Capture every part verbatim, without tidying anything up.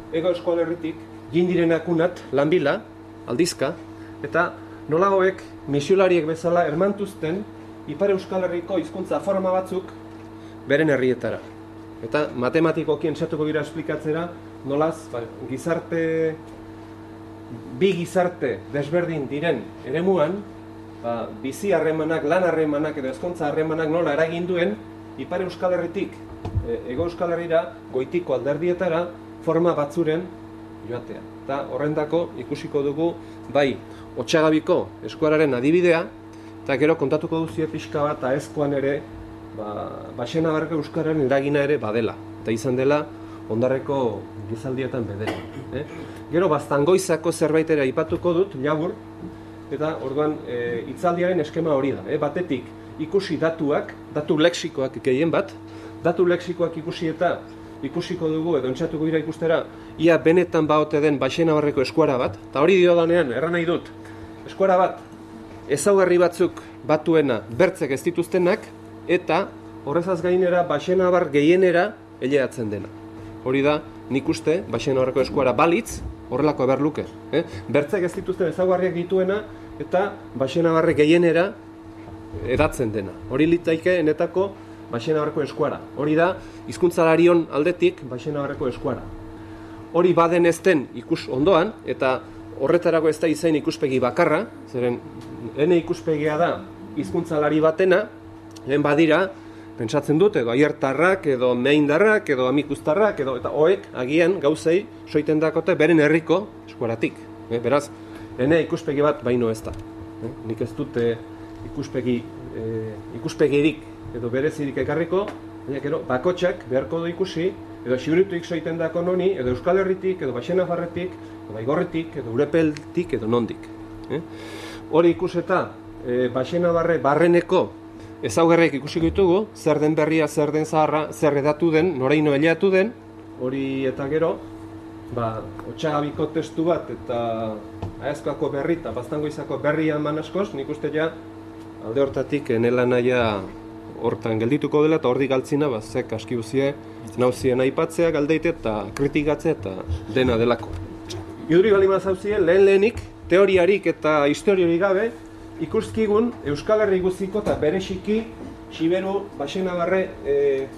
Ego Euskal Herritik jindirenak unat lanbila, aldizka, eta nola hoek misiolariek bezala ermantuzten Ipar Euskal Herriko hizkuntza forma batzuk beren herrietara. Eta matematikoki entzatuko gira esplikatzera nolaz ba, gizarte, bi gizarte desberdin diren eremuan, ba, bizi harremanak, lan harremanak edo ezkontza harremanak nola eragin duen Ipar Euskal Herritik e, Ego Euskal Herrira goitiko alderdietara forma batzuren joatea. Eta horrendako ikusiko dugu bai Otsagabiko eskuararen adibidea, eta gero kontatuko duzie pixka bat aezkoan ere ba, Baxenabarreko euskararen eragina ere badela, eta izan dela Ondarreko gizaldietan bedera. Eh? Gero Baztangoizako zerbait ere aipatuko dut, labur, eta orduan e, hitzaldiaren eskema hori da. Eh? Batetik ikusi datuak, datu lexikoak gehien bat, datu lexikoak ikusi eta ikusiko dugu edo entzatuko dira ikustera ia benetan baote den Baxenabarreko eskuara bat, eta hori diodanean erran nahi dut, eskuara bat ezaugarri batzuk batuena bertzek ez dituztenak, eta horrezaz gainera Baxenabar gehienera eleatzen dena. Hori da, nik uste, Baxenabarreko eskuara balitz, horrelako eber luke. Eh? Bertzek ez dituzten ezaugarriak dituena, eta Baxenabarre gehienera edatzen dena. Hori litzaike enetako Baxenabarreko eskuara. Hori da, hizkuntzalarion aldetik Baxenabarreko eskuara. Hori baden ezten ikus ondoan, eta horretarako ez da izain ikuspegi bakarra, zeren ene ikuspegia da hizkuntzalari batena, lehen badira, pentsatzen dut, edo aiertarrak, edo meindarrak, edo amikustarrak, edo eta hoek agian gauzei soiten dakote beren herriko eskuaratik. Eh, beraz, ene ikuspegi bat baino ez da. Eh, nik ez dut eh, ikuspegi, eh, ikuspegirik edo berezirik ekarriko, baina gero bakotxak beharko du ikusi, edo xiurituik soiten dako noni, edo Euskal Herritik, edo Baxenabarretik, edo Baigorretik, edo Urepeltik, edo nondik. Eh? Hori ikuseta, eh, Baxenabarre barreneko ezaugarriak ikusiko ditugu, zer den berria, zer den zaharra, zer edatu den, noraino eleatu den, hori eta gero, ba, Otsagabiko testu bat eta Aezkoako berri eta Baztangoizako berria eman askoz, nik uste ja, alde hortatik enela naia hortan geldituko dela, eta hordik galtzina, ba, zek aski guzie, nauzien aipatzea, galdeite eta kritikatzea eta dena delako. Iduri bali mazauzie, lehen lehenik, teoriarik eta historiorik gabe, ikuskigun Euskal Herri guztiko eta bereziki Siberu, Baxenabarre e,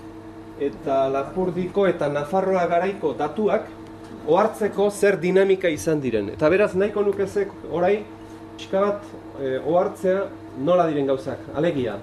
eta Lapurdiko eta Nafarroa garaiko datuak ohartzeko zer dinamika izan diren. Eta beraz nahiko nukezek orai pixka bat e, ohartzea nola diren gauzak, alegia.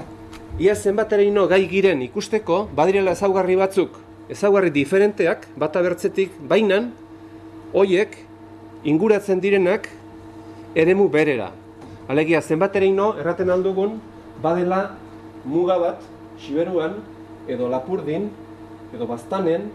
Ia zenbatereino gai giren ikusteko, badirela ezaugarri batzuk, ezaugarri diferenteak, bata bertzetik, bainan, hoiek inguratzen direnak eremu berera. Alegia, zenbatereino, erraten aldugun, badela muga bat, Siberuan, edo Lapurdin, edo Baztanen,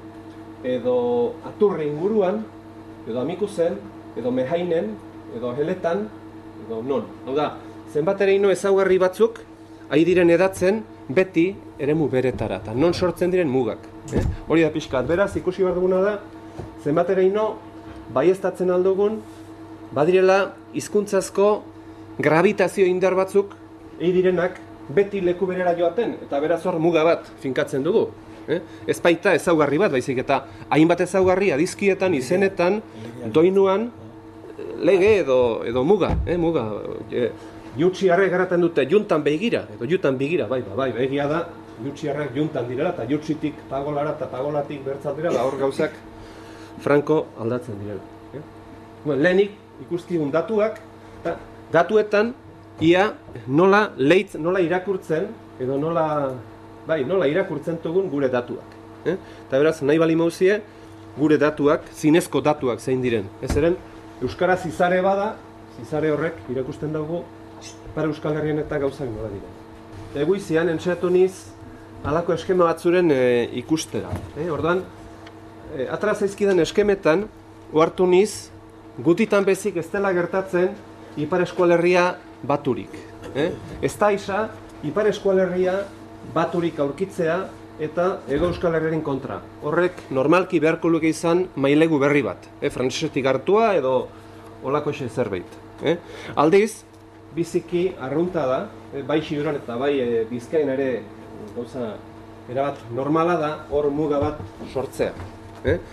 edo Aturre inguruan, edo Amikuzen, edo Mehainen, edo Heletan, edo non. Hau da, zenbatereino ezaugarri batzuk, ari diren edatzen, beti eremu beretara, eta non sortzen diren mugak. Eh? Hori da pixkat, beraz, ikusi behar duguna da, zenbatereino, baieztatzen aldugun, badirela hizkuntzazko gravitazio indar batzuk egin direnak beti leku berera joaten, eta beraz hor muga bat finkatzen dugu. Eh? Ez baita ezaugarri bat, baizik eta hainbat ezaugarri adizkietan, izenetan, doinuan, lege edo, edo muga. Eh? muga. E, Jutsiarrek garaten dute juntan begira, edo jutan begira, bai, bai, begia da, jutsiarrek juntan direla, eta jutsitik pagolara eta pagolatik bertzaldira, da hor gauzak franko aldatzen direla. Eh? Bueno, lehenik ikuskigun datuak, eta datuetan ia nola leitz, nola irakurtzen, edo nola, bai, nola irakurtzen dugun gure datuak. Eh? Eta beraz, nahi bali mauzie, gure datuak, zinezko datuak zein diren. Ez eren, Euskara zizare bada, zizare horrek irakusten dugu, para Euskal Herrian eta gauzak nola dira. Eguizian, entxeatu niz, halako eskema batzuren e, ikustera. Eh? Orduan, e, atara zaizkidan eskemetan, ohartu niz, gutitan bezik ez dela gertatzen Ipar Euskal Herria baturik. Eh? Ez da isa, Ipar Euskal Herria baturik aurkitzea eta Hego Euskal Herriaren kontra. Horrek normalki beharko luke izan mailegu berri bat. Eh? Frantsesetik hartua edo olako xe zerbait. Eh? Aldiz, biziki arrunta da, eh? bai Siberuan eta bai e, Bizkaian ere gauza erabat normala da hor muga bat sortzea. Eh?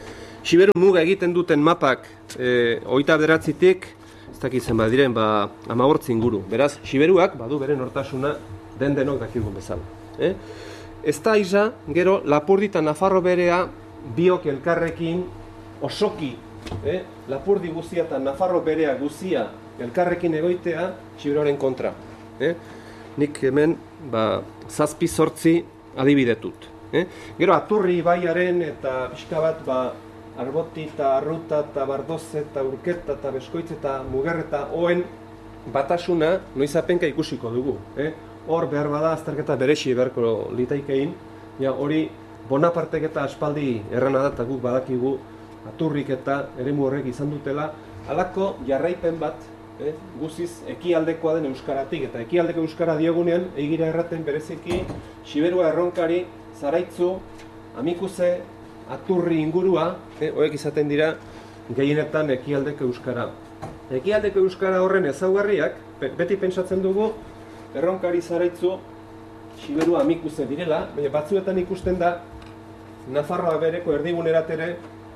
Siberu muga egiten duten mapak e, hogeita bederatzitik, ez dakitzen badiren, ba, hamabost inguru. Beraz, Siberuak badu bere nortasuna den denok dakigun bezala. Eh? Ez da iza, gero, Lapurdi eta Nafarro berea biok elkarrekin osoki, eh? Lapurdi guzia eta Nafarro berea guzia elkarrekin egoitea Siberuaren kontra. Eh? Nik hemen ba, zazpi zortzi adibidetut. Eh? Gero, Aturri ibaiaren eta pixka bat ba, Arboti eta Arruta eta Bardoze eta Urketa eta Beskoitze eta Mugerreta oen batasuna noizapenka ikusiko dugu. Eh? Hor behar bada azterketa beresi beharko litaikein, ja, hori Bonapartek eta aspaldi errana da eta guk badakigu Aturrik eta eremu horrek izan dutela halako jarraipen bat, eh? Guziz ekialdekoa den euskaratik eta ekialdeko euskara diogunean egira erraten bereziki Siberua erronkari, Zaraitzu, Amikuze, Aturri ingurua, eh? Hoek izaten dira gehienetan ekialdeko euskara. Ekialdeko euskara horren ezaugarriak, beti pentsatzen dugu erronkari, Zaraitzu, Siberua, Amikuze direla, baina batzuetan ikusten da Nafarroa bereko erdigunerat ere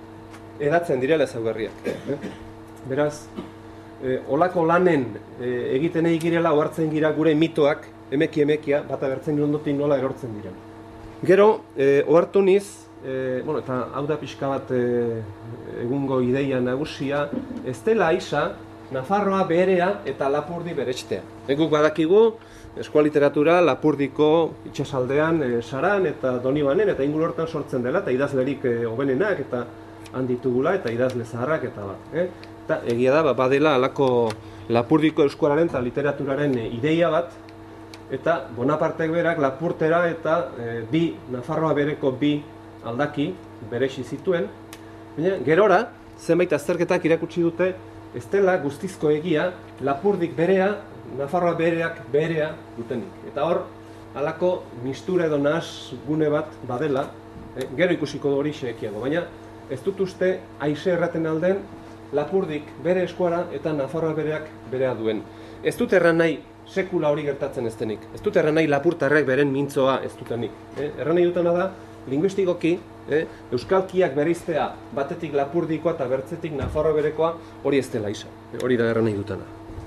edatzen direla ezaugarriak. Eh? Beraz, eh, olako lanen eh, egiten egirela ohartzen gira gure mitoak emeki emekia bata bertzen ondotik nola erortzen diren. Gero, eh, ohartu niz, eh, bueno, eta hau da pixka bat eh, egungo ideia nagusia, ez dela isa Nafarroa berea eta Lapurdi beretztea. Eguk badakigu, eskua literatura Lapurdiko itxasaldean e, Saran eta Donibanen eta inguru hortan sortzen dela, eta idazlerik e, hobenenak eta handitugula eta idazle zaharrak eta bat. Eh? Eta egia da, badela alako Lapurdiko euskararen eta literaturaren e, ideia bat, eta Bonapartek berak Lapurtera eta e, bi, Nafarroa bereko bi aldaki beresi zituen. Baina, gerora, zenbait azterketak irakutsi dute, ez dela guztizko egia Lapurdik berea, Nafarroa bereak berea dutenik. Eta hor, halako mistura edo nahas gune bat badela, eh, gero ikusiko hori xekiago. Baina ez dut uste aize erraten alden Lapurdik bere eskuara eta Nafarroa bereak berea duen. Ez dut erran nahi sekula hori gertatzen ez denik. Ez dut erran nahi Lapurtarrek beren mintzoa ez dutenik. Eh? Erran nahi dutena da, linguistikoki, eh, euskalkiak bereiztea batetik Lapurdikoa eta bertzetik Nafarroa berekoa hori ez dela isa. Eh, hori da erran nahi dutena.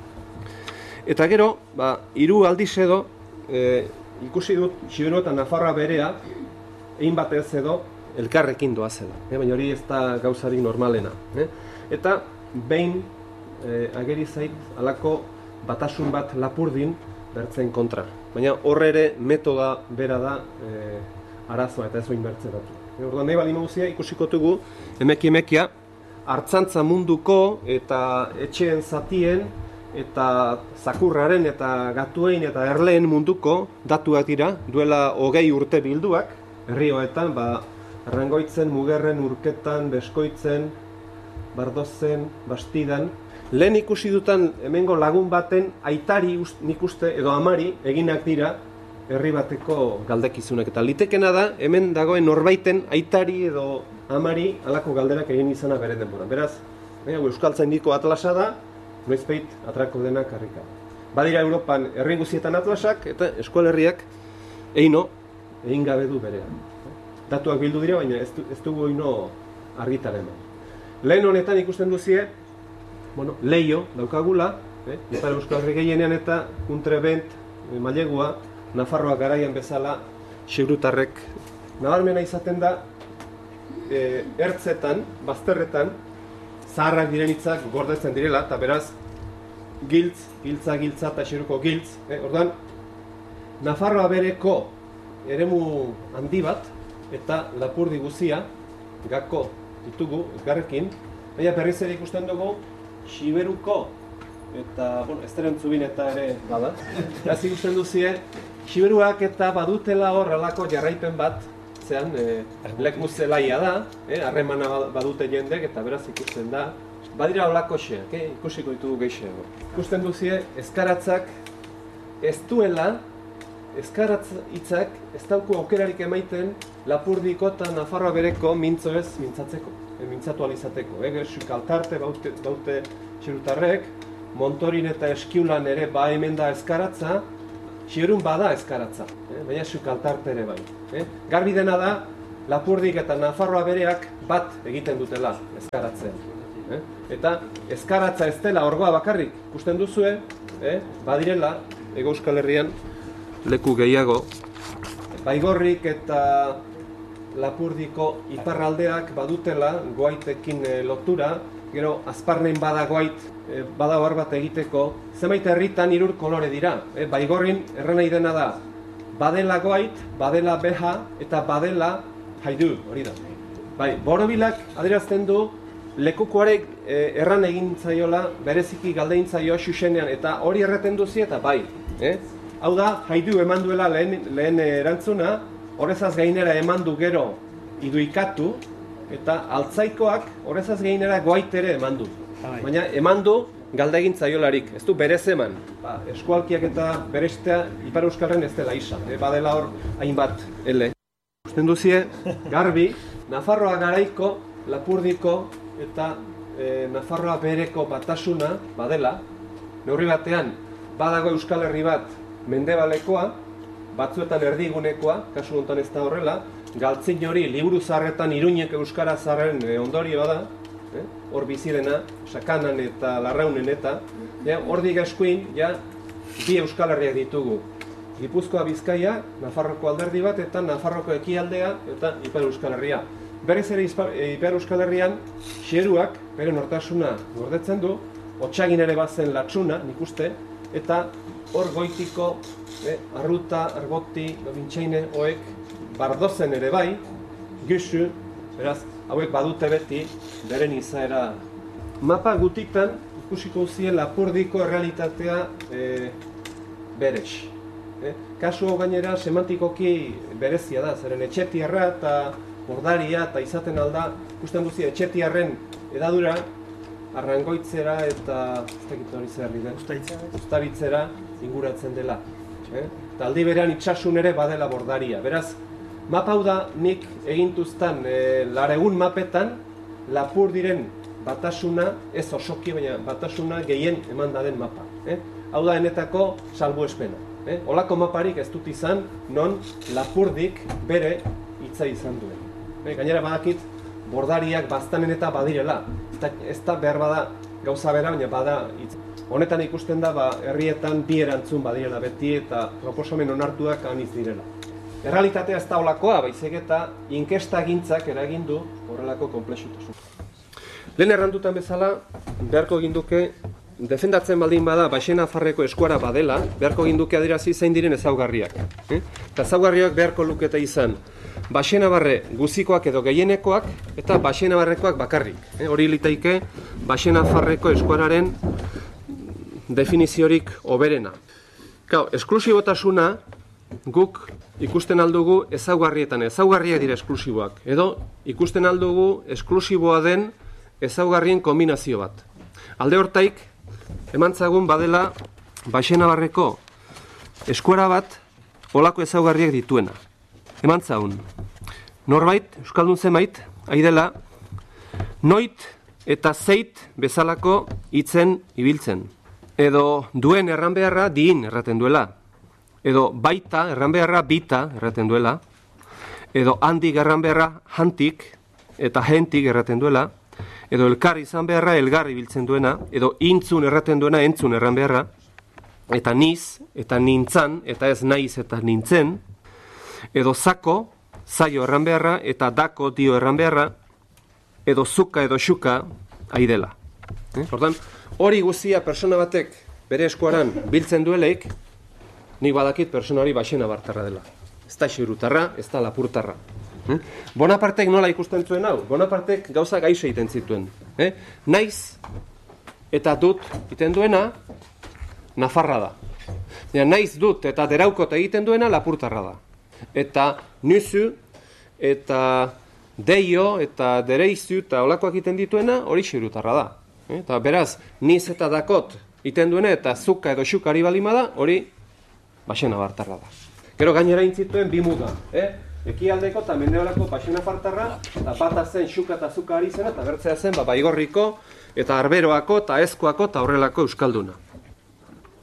Eta gero, ba, hiru aldiz edo, eh, ikusi dut Siberua eta Nafarroa berea, egin batez edo, elkarrekin doazela. Eh? Baina hori ez da gauzarik normalena. Eh? Eta behin eh, ageri zait halako batasun bat Lapurdin bertzen kontra. Baina horre ere metoda bera da eh, arazoa eta ez oin bertzeratu. E, Orduan nahi bali maguzia ikusiko dugu emeki emekia hartzantza munduko eta etxeen zatien eta zakurraren eta gatuein eta erleen munduko datuak dira duela hogei urte bilduak herrioetan, ba, Arrangoitzen, Mugerren, Urketan, Beskoitzen, Bardozen, Bastidan. Lehen ikusi dutan hemengo lagun baten aitari nik uste edo amari eginak dira herri bateko galdekizunak. Eta litekena da hemen dagoen norbaiten aitari edo amari halako galderak egin izana bere denboran. Beraz, eh, euskaltzaindiko atlasa da, noizbait atrako denak harrika. Badira Europan herri guztietan atlasak eta eskualerriak eino egin gabe du berean. Datuak bildu dira, baina ez, du, ez dugu oino argitaren. Lehen honetan ikusten duzie, bueno, leio daukagula, eh? Ipar Euskal Herri gehienean eta Kuntrebent, eh, Mailegua, Nafarroa garaian bezala Siberutarrek nabarmena izaten da eh, ertzetan, bazterretan, zaharrak diren hitzak gordetzen direla, eta beraz, giltz, giltza, giltza eta Siberuko giltz. Eh? Orduan, Nafarroa bereko eremu handi bat, eta Lapurdi guzia, gako ditugu, elkarrekin, baina berriz ere ikusten dugu, Siberuko, eta, bueno, ez deren zubin eta ere bada, ez ikusten duzie, Siberuak eta badutela hor alako jarraipen bat, zean, e, leku zelaia da, harremana e, badute jendek, eta beraz ikusten da, badira holako xeak, eh? Ikusiko ditugu gehiago. Ikusten duzie, ezkaratzak ez duela, ezkaratz hitzak ez dauku aukerarik emaiten Lapurdiko eta Nafarroa bereko mintzo ez mintzatzeko, e, mintzatu alizateko. Eh? Sukaltarte baute, baute Siberutarrek, Montorin eta Eskiulan ere ba hemen da ezkaratza, Siberun bada ezkaratza, eh? Baina sukaltarte ere bai. Eh? Garbi dena da, Lapurdik eta Nafarroa bereak bat egiten dutela ezkaratzea. Eh? Eta ezkaratza ez dela orgoa bakarrik ikusten duzue, eh? Badirela, Hego Euskal Herrian leku gehiago, Baigorrik eta Lapurdiko iparraldeak badutela goaitekin lotura, gero azparnen bada goait, e, bada hor bat egiteko, zenbait herritan hirur kolore dira. E, Baigorrin erran nahi dena da, badela goait, badela beha eta badela haidu, hori da. Bai, Borobilak adierazten du lekukoarek e, erran egin zaiola, bereziki galdein zaio xuxenean, eta hori erraten duzi eta bai. Eh? Hau da, haidu eman duela lehen, lehen erantzuna, horrezaz gainera eman du gero iduikatu, eta altzaikoak horrezaz gainera goait ere eman du. Baina eman du galde egin zaiolarik, ez du berez eman. Ba, eskualkiak eta berestea Ipar Euskarren ez dela isa, e, badela hor hainbat ele. Usten duzie, garbi, Nafarroa garaiko, Lapurdiko eta e, Nafarroa bereko batasuna badela, neurri batean badago Euskal Herri bat mendebalekoa, batzuetan erdigunekoa, kasu honetan ez da horrela, galtzin hori liburu zaharretan Iruñek euskara zaharren e, ondorio da, eh? Hor bizidena, Sakanan eta Larraunen eta, ja, hordik eskuin, ja, bi Euskal Herriak ditugu. Gipuzkoa Bizkaia, Nafarroko alderdi bat, eta Nafarroko ekialdea, eta Ipar Euskal Herria. Berez ere Ipar Euskal Herrian, xeruak, bere nortasuna gordetzen du, otsagin ere bazen latxuna, nik uste, eta hor goitiko, eh, arruta, argoti, gabintxaine, hoek, bardozen ere bai, gusu, beraz, hauek badute beti, beren izaera. Mapa gutitan, ikusiko zien Lapurdiko errealitatea eh, berez. Eh? Kasu hau gainera, semantikoki berezia da, zeren etxetiarra eta bordaria eta izaten alda, ikusten duzi etxetiarren edadura, Arrangoitzera eta ez dakit hori zer den, Uztaritzera inguratzen dela. Eh? Eta aldi berean itsasun ere badela bordaria. Beraz, mapa hau da nik egintuztan e, laregun mapetan Lapurdiren batasuna, ez osoki, baina batasuna gehien eman daden mapa. Eh? Hau da enetako salbuespena. Eh? Olako maparik ez dut izan, non Lapurdik bere hitza izan duen. Eh? Gainera badakit, bordariak baztanen eta badirela. Ez da behar bada gauza bera, baina bada hitz. Honetan ikusten da, ba, herrietan bi erantzun badirela beti eta proposamen onartuak aniz direla. Errealitatea ez da olakoa, baizik eta inkesta gintzak eragindu horrelako konplexutasun. Lehen errandutan bezala, beharko ginduke, defendatzen baldin bada Baxenafarreko eskuara badela, beharko ginduke adirazi zein diren ezaugarriak. Eh? Eta ezaugarriak beharko luketa izan, Baxenabarre guzikoak edo gehienekoak eta Baxenabarrekoak bakarrik. Eh? Hori litaike Baxenafarreko eskuararen definiziorik hoberena. Kau, esklusibotasuna guk ikusten aldugu ezaugarrietan, ezaugarriak dira esklusiboak. Edo ikusten aldugu esklusiboa den ezaugarrien kombinazio bat. Alde hortaik, emantzagun badela Baxenabarreko eskuara bat olako ezaugarriak dituena. Emantzagun, norbait, euskaldun zemait, haidela, noit eta zeit bezalako hitzen ibiltzen. Edo duen erran beharra diin erraten duela. Edo baita erran beharra bita erraten duela. Edo handik erran beharra hantik eta hentik erraten duela. Edo elkar izan beharra elgar ibiltzen duena. Edo intzun erraten duena entzun erran beharra. Eta niz eta nintzan eta ez naiz eta nintzen. Edo zako, zaio erran beharra, eta dako dio erran beharra, edo zuka edo xuka aidela. Eh? Hortan, hori guzia persona batek bere eskuaran biltzen dueleik, nik badakit persona hori Baxenabartarra dela. Ez da xirutarra, ez da Lapurtarra. Eh? Bonapartek nola ikusten zuen hau? Bonapartek gauza gaixo egiten zituen. Eh? Naiz eta dut egiten duena, Nafarra da. Ja, naiz dut eta deraukot egiten duena, Lapurtarra da. Eta nuzu, eta deio, eta dereizu, eta olakoak iten dituena, hori xirutarra da. Eta beraz, niz eta dakot iten duena, eta zuka edo xukari balima da, hori Baxenabartarra da. Gero gainera intzituen bi muga. Eh? Ekialdeko eta mendebaleko Baxenabartarra, eta bata zen xuka eta zuka ari zena, eta bertzea zen ba, Baigorriko, eta Arberoako, eta Ezkoako, eta horrelako euskalduna.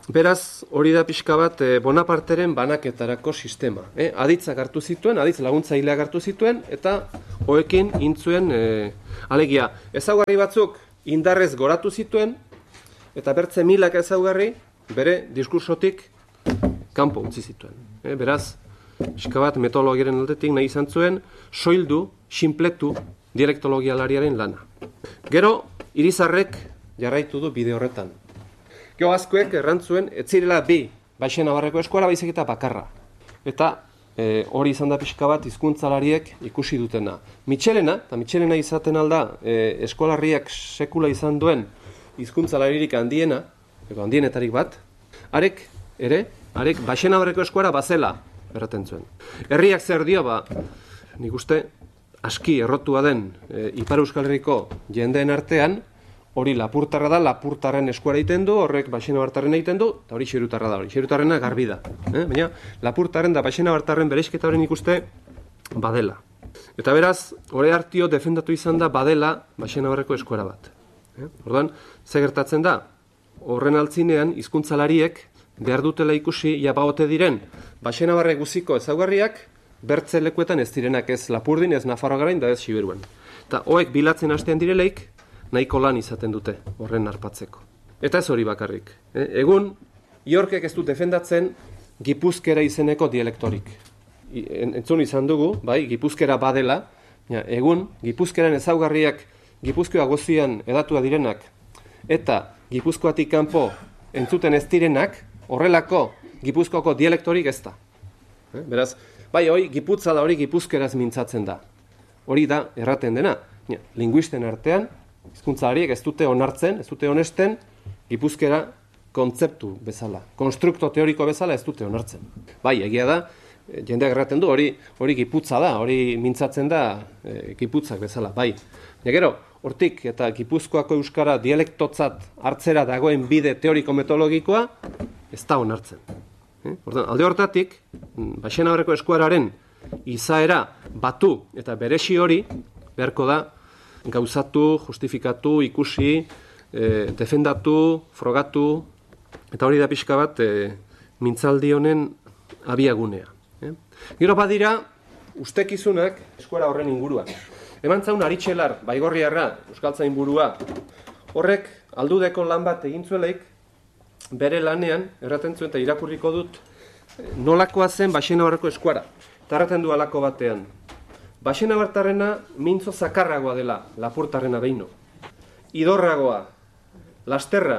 Beraz, hori da pixka bat eh, Bonaparteren banaketarako sistema. Eh? Aditzak hartu zituen, aditz laguntzaileak hartu zituen, eta hoekin intzuen eh, alegia. Ezaugarri batzuk indarrez goratu zituen, eta bertze milak ezaugarri bere diskursotik kanpo utzi zituen. Eh? Beraz, pixka bat metodologiaren aldetik nahi izan zuen, soildu, sinpletu dialektologialariaren lana. Gero, Irizarrek jarraitu du bide horretan. Gero askoek errantzuen, ez zirela bi Baixenabarreko eskola baizik eta bakarra. Eta e, hori izan da pixka bat hizkuntzalariek ikusi dutena. Mitxelena, eta Mitxelena izaten alda e, eskolarriak sekula izan duen hizkuntzalaririk handiena, edo handienetarik bat, arek ere, arek Baixenabarreko eskola bazela erraten zuen. Herriak zer dio, ba, nik uste, aski errotua den e, Ipar Euskal Herriko jendeen artean, hori lapurtarra da, lapurtarren eskuara egiten du, horrek Baxenabartarren egiten du, eta hori xerutarra da, hori xerutarrena garbi da. Eh? Baina lapurtarren da Baxenabartarren bereisketa horren ikuste badela. Eta beraz, hori hartio defendatu izan da badela Baxenabarreko eskuara bat. Eh? Orduan, ze gertatzen da, horren altzinean hizkuntzalariek behar dutela ikusi jabaote diren Baxenabarre guziko ezaugarriak bertze lekuetan ez direnak, ez Lapurdin, ez Nafarroa Garain, da ez Siberuan. Eta hoek bilatzen hastean direleik, nahiko lan izaten dute horren arpatzeko. Eta ez hori bakarrik. Egun, Iorkek ez du defendatzen Gipuzkera izeneko dialektorik. Entzun izan dugu, bai, Gipuzkera badela, egun, Gipuzkeran ezaugarriak Gipuzkoa gozian edatua direnak, eta Gipuzkoatik kanpo entzuten ez direnak, horrelako Gipuzkoako dialektorik ez da. Beraz, bai, hori Giputza da, hori Gipuzkeraz mintzatzen da. Hori da, erraten dena. Linguisten artean, hizkuntzalariek ez dute onartzen, ez dute onesten, Gipuzkera kontzeptu bezala, konstrukto teoriko bezala ez dute onartzen. Bai, egia da, jendeak erraten du, hori hori Giputza da, hori mintzatzen da e, Giputzak bezala, bai. Ja, gero, hortik eta Gipuzkoako euskara dialektotzat hartzera dagoen bide teoriko metodologikoa ez da onartzen. Eh? Ordan, alde hortatik, Baxenabarreko eskuararen izaera batu eta beresi hori beharko da gauzatu, justifikatu, ikusi, e, defendatu, frogatu, eta hori da pixka bat e, mintzaldi honen abiagunea. Eh? Gero badira, ustekizunak eskuara horren inguruan. Eman zaun Aritxelar, Baigorriarra, Euskaltzain burua, horrek aldudeko lan bat egin zueleik, bere lanean, erraten zuen eta irakurriko dut, nolakoa zen Baxenabarreko eskuara. Eta erraten du alako batean. Baxenabartarrena mintzo zakarragoa dela, Lapurtarrena beino. Idorragoa, lasterra,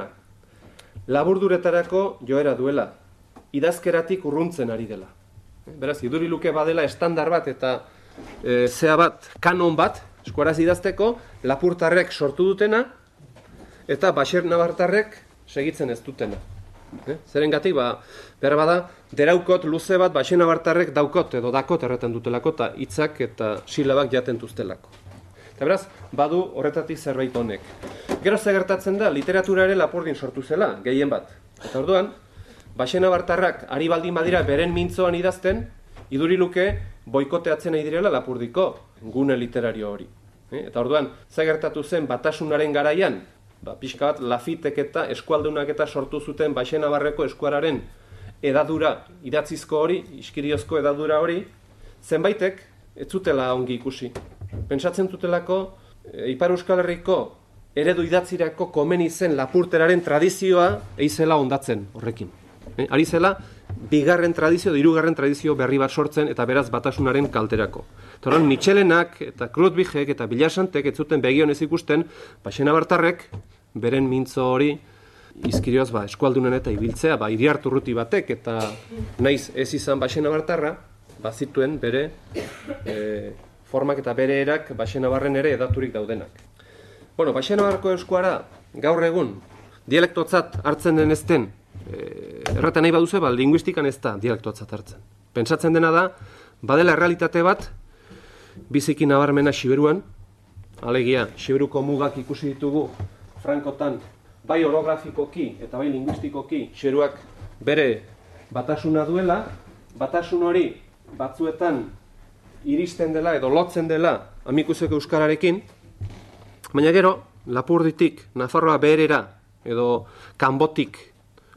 laburduretarako joera duela, idazkeratik urruntzen ari dela. Beraz, iduri luke badela estandar bat eta e, zea bat, kanon bat, eskuaraz idazteko, Lapurtarrek sortu dutena, eta Baxenabartarrek segitzen ez dutena. Eh? Zerengatik, ba, behar bada, deraukot luze bat Baxenabartarrek daukot edo dakot erreten dutelako eta hitzak eta silabak jaten duztelako. Eta beraz, badu horretatik zerbait honek. Gero ze gertatzen da, literatura ere Lapurdin sortu zela, gehien bat. Eta orduan, Baxenabartarrak ari baldin badira beren mintzoan idazten, iduri luke boikoteatzen nahi direla Lapurdiko gune literario hori. Eh? Eta orduan, ze gertatu zen Batasunaren garaian, ba, pixka bat Lafitek eta eskualdunak eta sortu zuten Baxenabarreko eskuararen edadura, idatzizko hori, iskiriozko edadura hori, zenbaitek ez zutela ongi ikusi. Pentsatzen zutelako, e, Ipar Euskal Herriko eredu idatzirako komeni zen Lapurteraren tradizioa eizela ondatzen horrekin. E, ari zela, bigarren tradizio, hirugarren tradizio berri bat sortzen eta beraz Batasunaren kalterako. Toran, Mitxelenak eta Krutbigek eta Bilasantek ez zuten begionez ikusten, Baxenabartarrek beren mintzo hori izkirioz ba, eskualdunen eta ibiltzea, ba, Iriarte Urruti batek eta naiz ez izan Baxenabartarra, bazituen bere e, formak eta bere erak Baxenabarren ere edaturik daudenak. Bueno, Baxenabarreko eskuara gaur egun dialektotzat hartzen den ezten, e, erraten nahi baduzu, ba, linguistikan ez da dialektotzat hartzen. Pentsatzen dena da, badela errealitate bat, biziki nabarmena Siberuan, alegia, Siberuko mugak ikusi ditugu Frankotan, bai orografikoki eta bai linguistikoki Siberuak bere batasuna duela, batasun hori batzuetan iristen dela edo lotzen dela amikuseko euskararekin, baina gero, Lapurditik, Nafarroa beherera edo Kanbotik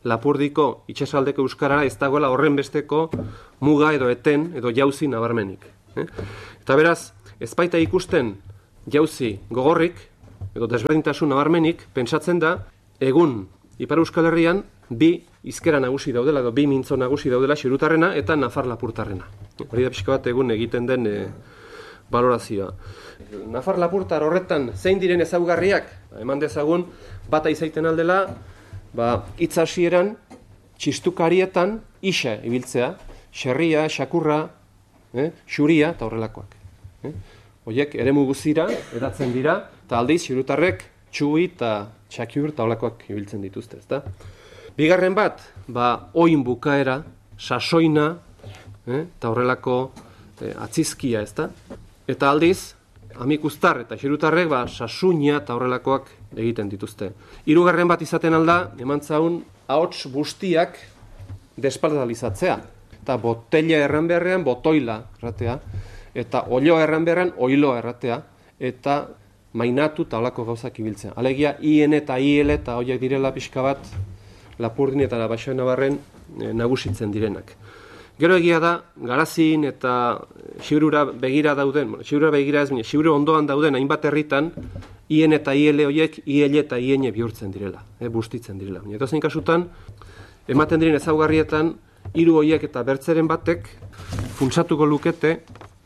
Lapurdiko itsasaldeko euskarara ez dagoela horren besteko muga edo eten edo jauzi nabarmenik. Eh? Eta beraz, ez baita ikusten jauzi gogorrik edo desberdintasun nabarmenik, pentsatzen da egun Ipar Euskal Herrian bi hizkera nagusi daudela edo bi mintzo nagusi daudela xirutarrena eta nafar lapurtarrena. Hori da pixka bat egun egiten den e, balorazioa. Nafar lapurtar horretan zein diren ezaugarriak? Eman dezagun bata izaiten aldela, ba, hitz hasieran txistukarietan isa ibiltzea, xerria, xakurra, eh, xuria eta horrelakoak. Eh? Horiek eremu guzira edatzen dira, eta aldiz xirutarrek txui eta txakiur eta horrelakoak ibiltzen dituzte, ezta? Bigarren bat, ba, oin bukaera, sasoina, eh, eta horrelako eh, atzizkia, ezta? Eta aldiz, amikustar eta xirutarrek ba, sasuina eta horrelakoak egiten dituzte. Hirugarren bat izaten alda, eman zaun, ahots bustiak despaldalizatzea. Eta botella erran beharrean, botoila erratea. Eta olioa erran beharrean, oiloa erratea. Eta mainatu eta holako gauzak ibiltzea. Alegia, ien eta iel eta horiek direla pixka bat Lapurdin eta Baixo Nabarren e, nagusitzen direnak. Gero egia da, garazin eta xiurura begira dauden, xiurura begira ez, xiuru ondoan dauden hainbat herritan, ien eta iele horiek, iele eta iene bihurtzen direla, e, bustitzen direla. Eta zein kasutan, ematen diren ezaugarrietan, hiru horiek eta bertzeren batek, funtsatuko lukete,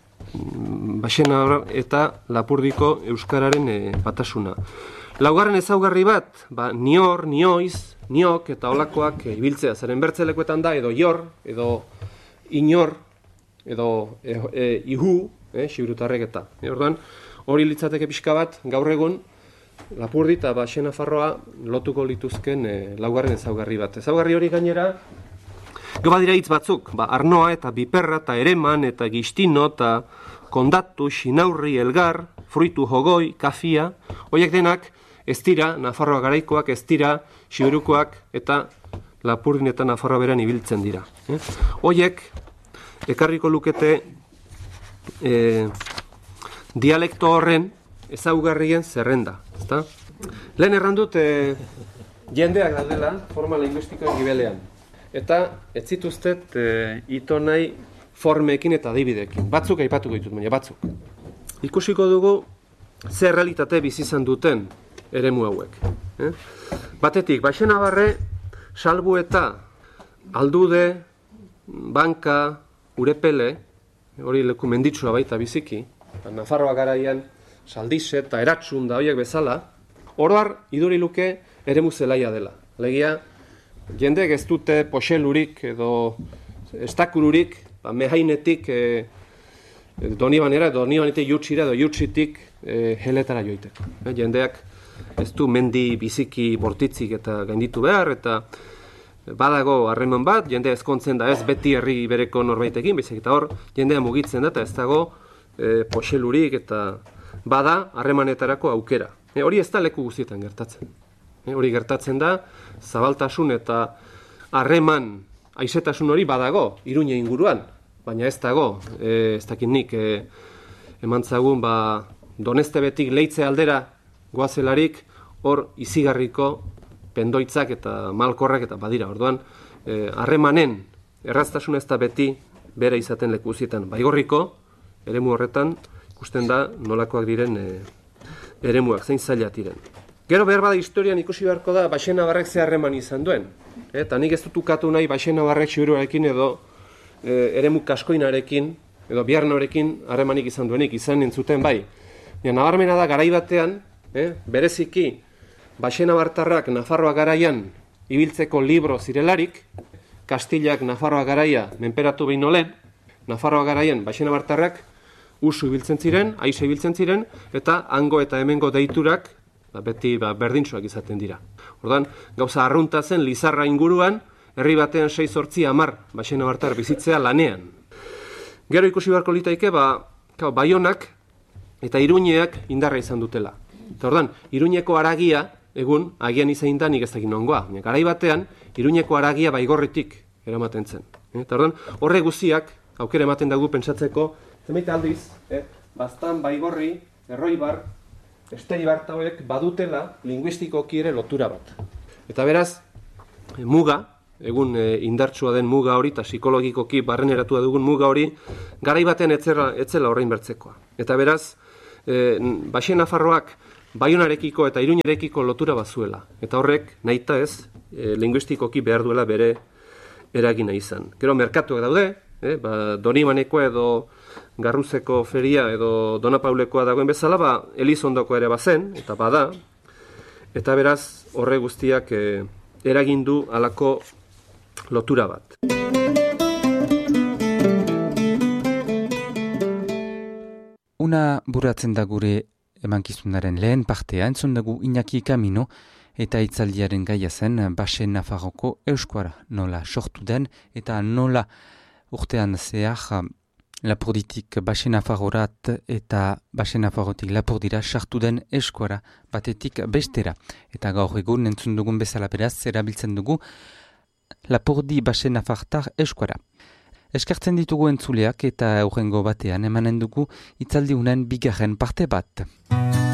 Baxena eta Lapurdiko euskararen e, batasuna. Laugarren ezaugarri bat, ba, nior, nioiz, niok eta olakoak e, ibiltzea. Zeren bertzelekuetan da, edo jor, edo inor, edo e, e, ihu, e, xiurutarrek eta. E, orduan, hori litzateke pixka bat, gaur egun, Lapurdi eta Baxena Nafarroa lotuko lituzken e, laugarren ezaugarri bat. Ezaugarri hori gainera, Gaba dira hitz batzuk, ba, arnoa eta biperra eta ereman eta gistino eta kondatu, xinaurri, elgar, fruitu jogoi, kafia, horiek denak ez dira, Nafarroa garaikoak ez dira, xiberukoak eta Lapurdin eta Nafarroa beran ibiltzen dira. Eh? Horiek ekarriko lukete eh, dialekto horren ezaugarrien zerrenda. Ezta? Lehen errandut eh, jendeak daudela forma linguistikoen gibelean. Eta ez zituztet e, ito nahi formekin eta adibidekin. Batzuk aipatuko ditut, baina batzuk. Ikusiko dugu zer realitate bizi izan duten eremu hauek. Eh? Batetik, Baxena Nabarre, salbu eta aldude, banka, urepele, hori leku menditsua baita biziki, Nafarroa garaian saldize eta eratxun da horiek bezala, oroar iduri luke eremu zelaia dela. Legia, jendeek ez dute poxelurik edo estakururik, ba, mehainetik e, donibanera, donibanetik jutsira edo jutsitik e, heletara joiteko. E, jendeak ez du mendi biziki bortitzik eta gainditu behar, eta badago harreman bat, jendea ezkontzen da ez beti herri bereko norbaitekin, bezik eta hor, jendea mugitzen da, eta ez dago e, poxelurik eta bada harremanetarako aukera. E, hori ez da leku guztietan gertatzen. E, hori gertatzen da, zabaltasun eta harreman haizetasun hori badago, Iruña inguruan, baina ez dago, e, ez dakit nik, e, emantzagun, ba, Donestebetik leitze aldera goazelarik, hor izigarriko pendoitzak eta malkorrak eta badira, orduan, harremanen e, erraztasun ez da beti bere izaten leku guztietan. Baigorriko, eremu horretan, ikusten da nolakoak diren e, eremuak, zein zaila diren. Gero behar bada historian ikusi beharko da Baxena Nabarrek ze harreman izan duen. Eta nik ez dut ukatu nahi Baxena Nabarrek xiuruarekin edo e, eremu kaskoinarekin edo biarnorekin harremanik izan duenik, izan entzuten bai. Ja, nabarmena da garai batean, eh, bereziki Baxena Nabartarrak Nafarroa garaian ibiltzeko libro zirelarik, Kastilak Nafarroa garaia menperatu behin olen, Nafarroa garaian Baxena Nabartarrak usu ibiltzen ziren, aize ibiltzen ziren, eta hango eta hemengo deiturak ba, beti ba, berdintsuak izaten dira. Ordan gauza arrunta zen Lizarra inguruan, herri batean sei zortzi hamar Baxena Nabartar bizitzea lanean. Gero ikusi beharko litaike, ba, kao, Baionak eta Iruñeak indarra izan dutela. Eta ordan, Iruñeko haragia, egun, agian izain da nik ez dakit nongoa. Garai batean, Iruñeko haragia Baigorritik eramaten zen. Eta ordan, horre guziak, aukera ematen dugu pentsatzeko, zenbait aldiz, eh, Baztan, Baigorri, Erroibar, Esteibar hauek badutela linguistikoki ere lotura bat. Eta beraz, muga, egun e, indartsua den muga hori, eta psikologikoki barreneratua dugun muga hori, garai batean etzela, etzela horrein bertzekoa. Eta beraz, e, Baxe Nafarroak Baionarekiko eta Iruñarekiko lotura bazuela. Eta horrek, nahita ez, e, linguistikoki behar duela bere eragina izan. Gero, merkatuak daude, e, ba, Donibanekoa edo Garruzeko feria edo Donapaulekoa dagoen bezala, ba, Elizondoko ere bazen, eta bada, eta beraz, horre guztiak e, eragin du halako lotura bat. Una buratzen da gure emankizunaren lehen partea, entzun dugu Iñaki Camino eta itzaldiaren gaia zen Baxe Nafarroko euskara nola sortu den eta nola urtean zehar Lapurditik Baxe Nafarrorat eta Baxe Nafarrotik Lapurdira sartu den euskara batetik bestera. Eta gaur egun entzun dugun bezala beraz erabiltzen dugu Lapurdi Baxe Nafartar euskara. Eskertzen ditugu entzuleak eta aurrengo batean emanen dugu itzaldi unen bigarren parte bat.